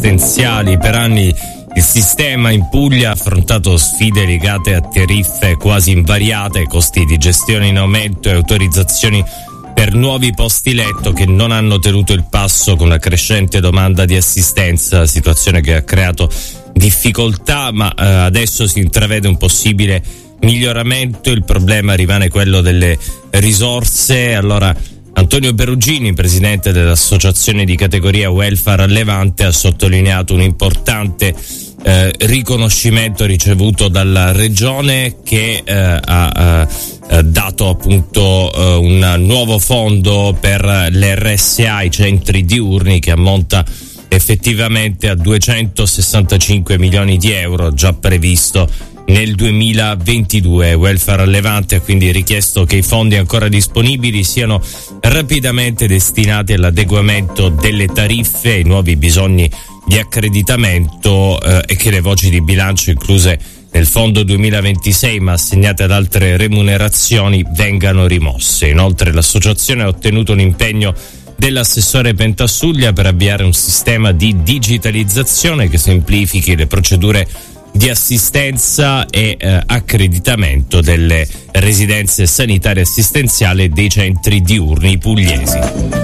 assistenziali. Per anni il sistema in Puglia ha affrontato sfide legate a tariffe quasi invariate, costi di gestione in aumento e autorizzazioni per nuovi posti letto che non hanno tenuto il passo con la crescente domanda di assistenza, situazione che ha creato difficoltà, ma adesso si intravede un possibile miglioramento. Il problema rimane quello delle risorse. Allora Antonio Perugini, presidente dell'associazione di categoria Welfare Levante, ha sottolineato un importante riconoscimento ricevuto dalla regione che ha dato appunto un nuovo fondo per l'RSA, i centri diurni, che ammonta effettivamente a 265 milioni di euro già previsto nel 2022. Welfare Levante ha quindi richiesto che i fondi ancora disponibili siano rapidamente destinati all'adeguamento delle tariffe ai nuovi bisogni di accreditamento e che le voci di bilancio incluse nel fondo 2026 ma assegnate ad altre remunerazioni vengano rimosse. Inoltre l'associazione ha ottenuto un impegno dell'assessore Pentassuglia per avviare un sistema di digitalizzazione che semplifichi le procedure di assistenza e accreditamento delle residenze sanitarie assistenziali e dei centri diurni pugliesi.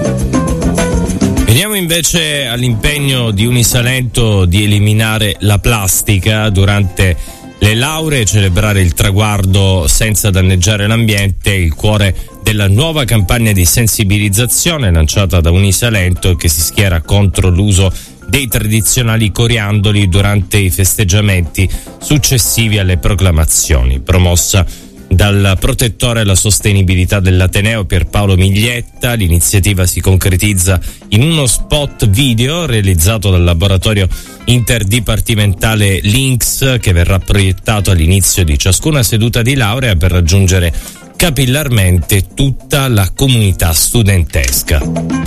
Veniamo invece all'impegno di Unisalento di eliminare la plastica durante le lauree, celebrare il traguardo senza danneggiare l'ambiente, il cuore della nuova campagna di sensibilizzazione lanciata da Unisalento, che si schiera contro l'uso dei tradizionali coriandoli durante i festeggiamenti successivi alle proclamazioni. Promossa dal protettore alla sostenibilità dell'Ateneo Pierpaolo Miglietta, l'iniziativa si concretizza in uno spot video realizzato dal laboratorio interdipartimentale Lynx, che verrà proiettato all'inizio di ciascuna seduta di laurea per raggiungere capillarmente tutta la comunità studentesca.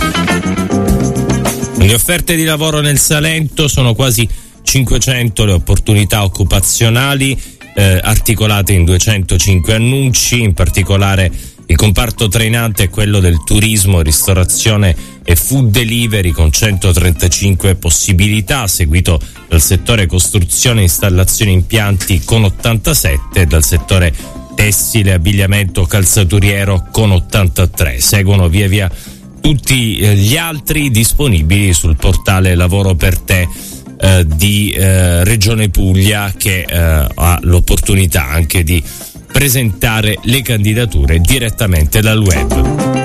Le offerte di lavoro nel Salento sono quasi 500 le opportunità occupazionali articolate in 205 annunci. In particolare il comparto trainante è quello del turismo, ristorazione e food delivery con 135 possibilità, seguito dal settore costruzione e installazione impianti con 87 e dal settore tessile, abbigliamento, calzaturiero con 83. Seguono via via tutti gli altri disponibili sul portale Lavoro per Te di Regione Puglia, che ha l'opportunità anche di presentare le candidature direttamente dal web.